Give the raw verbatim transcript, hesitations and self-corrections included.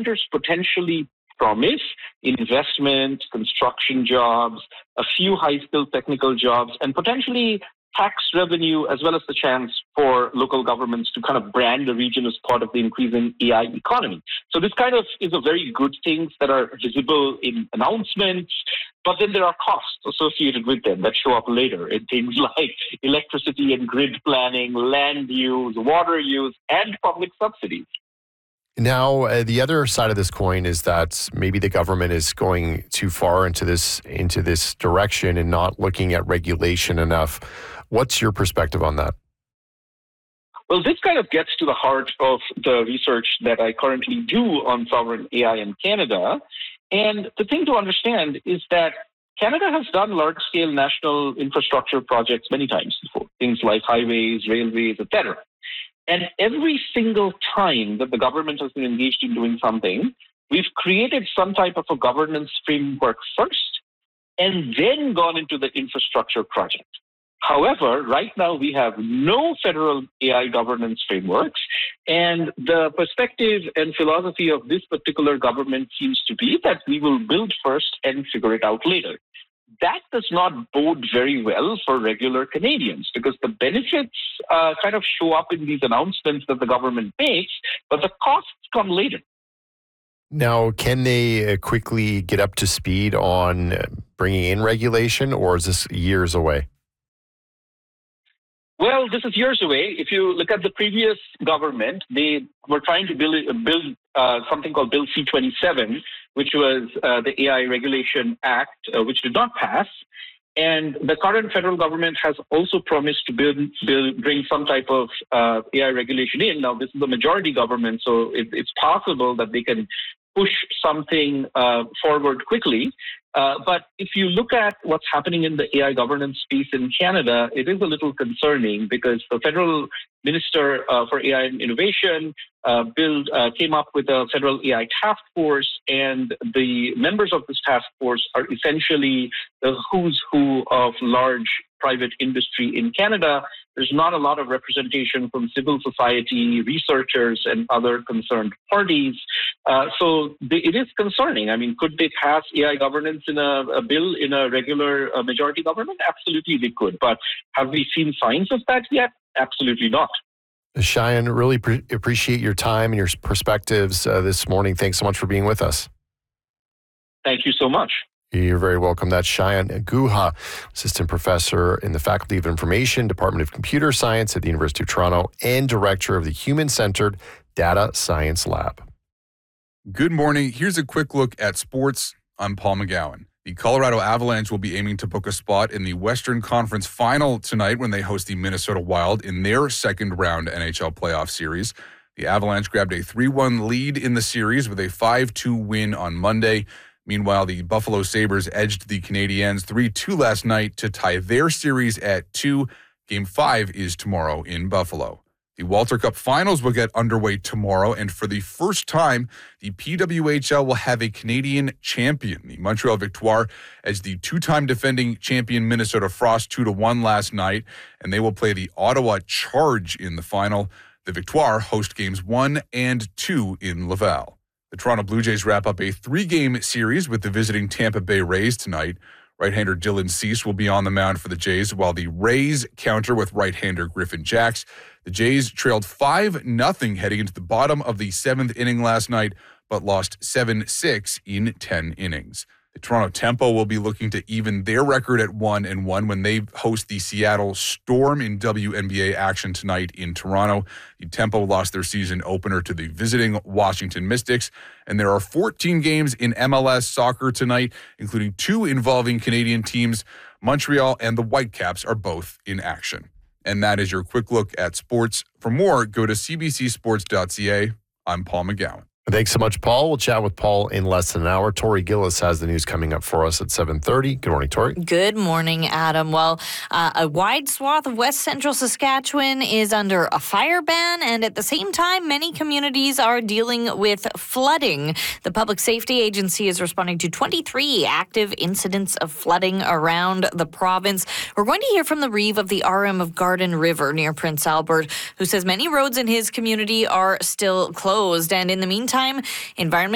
governors potentially promise investment, construction jobs, a few high-skilled technical jobs, and potentially tax revenue, as well as the chance for local governments to kind of brand the region as part of the increasing A I economy. So this kind of is a very good things that are visible in announcements, but then there are costs associated with them that show up later in things like electricity and grid planning, land use, water use, and public subsidies. Now, uh, the other side of this coin is that maybe the government is going too far into this into this direction and not looking at regulation enough. What's your perspective on that? Well, this kind of gets to the heart of the research that I currently do on sovereign A I in Canada. And the thing to understand is that Canada has done large-scale national infrastructure projects many times before, things like highways, railways, et cetera. And every single time that the government has been engaged in doing something, we've created some type of a governance framework first and then gone into the infrastructure project. However, right now we have no federal A I governance frameworks, and the perspective and philosophy of this particular government seems to be that we will build first and figure it out later. That does not bode very well for regular Canadians because the benefits uh, kind of show up in these announcements that the government makes, but the costs come later. Now, can they uh, quickly get up to speed on bringing in regulation, or is this years away? Well, this is years away. If you look at the previous government, they were trying to build, build uh, something called Bill C twenty-seven, which was uh, the A I Regulation Act, uh, which did not pass. And the current federal government has also promised to build, build, bring some type of uh, A I regulation in. Now, this is a majority government, so it, it's possible that they can push something uh, forward quickly. Uh, but if you look at what's happening in the A I governance space in Canada, it is a little concerning because the federal minister uh, for A I and innovation uh, build, uh, came up with a federal A I task force, and the members of this task force are essentially the who's who of large private industry in Canada. There's not a lot of representation from civil society, researchers, and other concerned parties. Uh, so the, it is concerning. I mean, could they pass A I governance in a, a bill in a regular uh, majority government? Absolutely, they could. But have we seen signs of that yet? Absolutely not. Cheyenne, really pre- appreciate your time and your perspectives uh, this morning. Thanks so much for being with us. Thank you so much. You're very welcome. That's Cheyenne Guha, assistant professor in the Faculty of Information, Department of Computer Science at the University of Toronto, and director of the Human-Centered Data Science Lab. Good morning. Here's a quick look at sports. I'm Paul McGowan. The Colorado Avalanche will be aiming to book a spot in the Western Conference Final tonight when they host the Minnesota Wild in their second round N H L playoff series. The Avalanche grabbed a three one lead in the series with a five two win on Monday. Meanwhile, the Buffalo Sabres edged the Canadiens three two last night to tie their series at two. Game five is tomorrow in Buffalo. The Walter Cup Finals will get underway tomorrow, and for the first time, the P W H L will have a Canadian champion. The Montreal Victoire as the two-time defending champion Minnesota Frost two to one last night, and they will play the Ottawa Charge in the final. The Victoire host games one and two in Laval. The Toronto Blue Jays wrap up a three-game series with the visiting Tampa Bay Rays tonight. Right-hander Dylan Cease will be on the mound for the Jays, while the Rays counter with right-hander Griffin Jacks. The Jays trailed five nothing heading into the bottom of the seventh inning last night, but lost seven six in ten innings. The Toronto Tempo will be looking to even their record at one and one when they host the Seattle Storm in W N B A action tonight in Toronto. The Tempo lost their season opener to the visiting Washington Mystics, and there are fourteen games in M L S soccer tonight, including two involving Canadian teams. Montreal and the Whitecaps are both in action. And that is your quick look at sports. For more, go to c b c sports dot c a. I'm Paul McGowan. Thanks so much, Paul. We'll chat with Paul in less than an hour. Tori Gillis has the news coming up for us at seven thirty. Good morning, Tori. Good morning, Adam. Well, uh, a wide swath of west central Saskatchewan is under a fire ban, and at the same time, many communities are dealing with flooding. The Public Safety Agency is responding to twenty-three active incidents of flooding around the province. We're going to hear from the reeve of the R M of Garden River near Prince Albert, who says many roads in his community are still closed, and in the meantime, Environment